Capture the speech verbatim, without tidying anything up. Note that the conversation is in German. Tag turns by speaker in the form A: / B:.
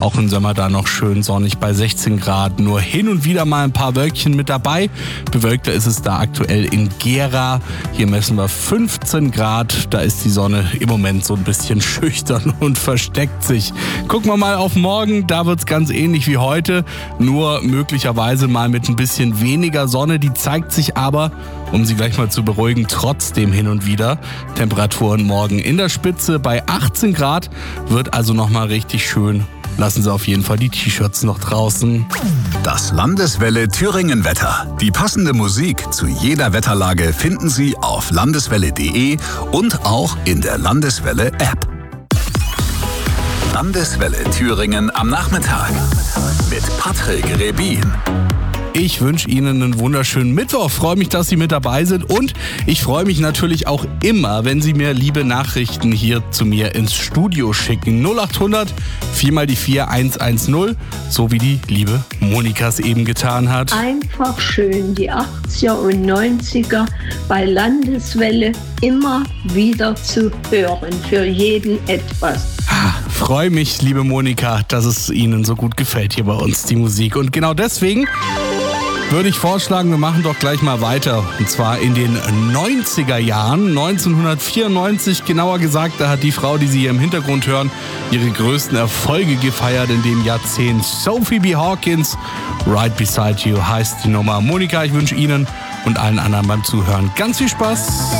A: Auch im Sommer da noch schön sonnig bei sechzehn Grad. Nur hin und wieder mal ein paar Wölkchen mit dabei. Bewölkter ist es da aktuell in Gera. Hier messen wir fünfzehn Grad. Da ist die Sonne im Moment so ein bisschen schüchtern und versteckt sich. Gucken wir mal auf morgen. Da wird es ganz ähnlich wie heute. Nur möglicherweise mal mit ein bisschen weniger Sonne. Die zeigt sich aber, um Sie gleich mal zu beruhigen, trotzdem hin und wieder. Temperaturen morgen in der Spitze bei achtzehn Grad. Wird also nochmal richtig schön. Lassen Sie auf jeden Fall die T-Shirts noch draußen.
B: Das Landeswelle Thüringen Wetter. Die passende Musik zu jeder Wetterlage finden Sie auf landeswelle punkt de und auch in der Landeswelle App. Landeswelle Thüringen am Nachmittag mit Patrick Rebin.
A: Ich wünsche Ihnen einen wunderschönen Mittwoch. Freue mich, dass Sie mit dabei sind. Und ich freue mich natürlich auch immer, wenn Sie mir liebe Nachrichten hier zu mir ins Studio schicken. null acht hundert vier mal die vier eins eins null, so wie die liebe Monika es eben getan hat.
C: Einfach schön, die achtziger und neunziger bei Landeswelle immer wieder zu hören. Für jeden etwas.
A: Freue mich, liebe Monika, dass es Ihnen so gut gefällt hier bei uns, die Musik. Und genau deswegen würde ich vorschlagen, wir machen doch gleich mal weiter. Und zwar in den neunziger Jahren, neunzehnhundertvierundneunzig genauer gesagt. Da hat die Frau, die Sie hier im Hintergrund hören, ihre größten Erfolge gefeiert in dem Jahrzehnt. Sophie B. Hawkins, Right Beside You heißt die Nummer. Monika, ich wünsche Ihnen und allen anderen beim Zuhören ganz viel Spaß.